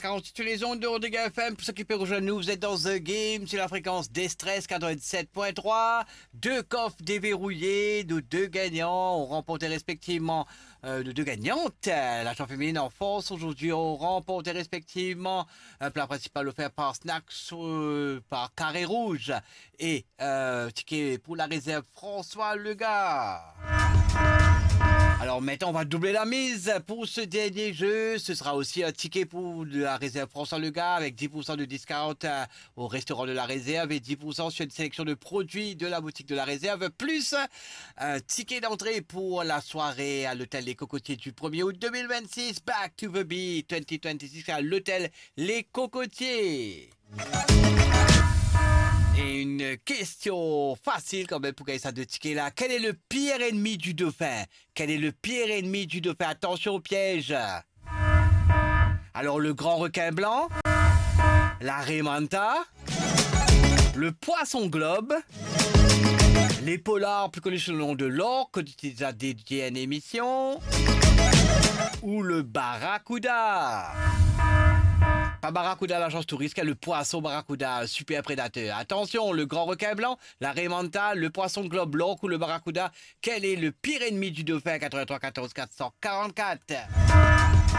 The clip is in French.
88 sur les ondes de Rodega FM. Pour ceux qui peuvent rejoindre nous, vous êtes dans The Game sur la fréquence d'Estress 87.3. Deux coffres déverrouillés de deux gagnants ont remporté respectivement de deux gagnantes. La chambre féminine en force aujourd'hui ont remporté respectivement un plat principal offert par Snacks par Carré Rouge et ticket pour la réserve François Lega. Alors maintenant, on va doubler la mise pour ce dernier jeu. Ce sera aussi un ticket pour la réserve François Lega avec 10% de discount au restaurant de la réserve et 10% sur une sélection de produits de la boutique de la réserve, plus un ticket d'entrée pour la soirée à l'hôtel Les Cocotiers du 1er août 2026. Back to the Beat 2026 à l'hôtel Les Cocotiers. Et une question facile quand même pour gagner ça de tickets là. Quel est le pire ennemi du dauphin? Quel est le pire ennemi du dauphin? Attention au piège. Alors le grand requin blanc, la raimanta, le poisson globe, les polars plus connus sous le nom de l'orque, que tu as dédié à une émission, ou le barracuda. Pas barracuda l'agence touriste, le poisson barracuda, super prédateur. Attention, le grand requin blanc, la raimanta, le poisson globe, l'orque ou le barracuda. Quel est le pire ennemi du dauphin? 83 14 444.